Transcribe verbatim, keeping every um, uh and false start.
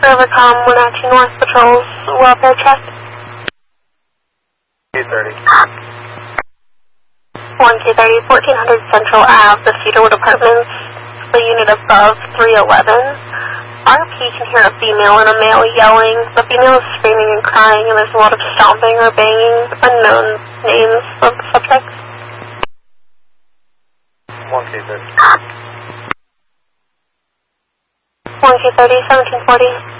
Rivercom one oh two North Patrols, welfare check. two thirty. one K thirty, fourteen hundred Central Ave, the Cedarwood Apartments, the unit above three eleven. R P can hear a female and a male yelling. The female is screaming and crying, and there's a lot of stomping or banging. Unknown names of the subjects. one K thirty. one K thirty, seventeen forty.